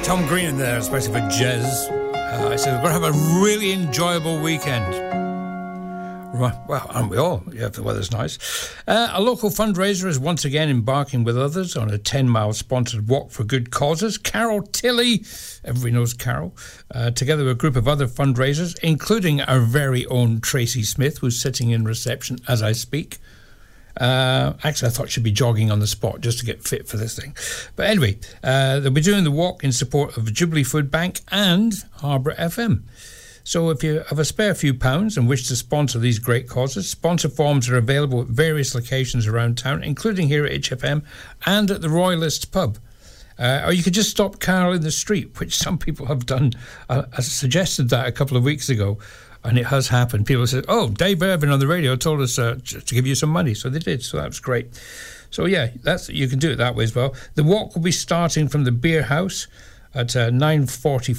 Tom Green in there, especially for Jez. I said, we're going to have a really enjoyable weekend. Right, well, aren't we all? Yeah, if the weather's nice. A local fundraiser is once again embarking with others on a 10-mile sponsored walk for good causes. Carol Tilley, everybody knows Carol, together with a group of other fundraisers, including our very own Tracy Smith, who's sitting in reception as I speak. Actually, I thought she'd be jogging on the spot just to get fit for this thing. But anyway, they'll be doing the walk in support of the Jubilee Food Bank and Harbour FM. So if you have a spare few pounds and wish to sponsor these great causes, sponsor forms are available at various locations around town, including here at HFM and at the Royalist pub. Or you could just stop Carol in the street, which some people have done. I suggested that a couple of weeks ago, and it has happened. People said, oh, Dave Irvin on the radio told us to give you some money. So they did, so that was great. So yeah, you can do it that way as well. The walk will be starting from the Beer House at 9:45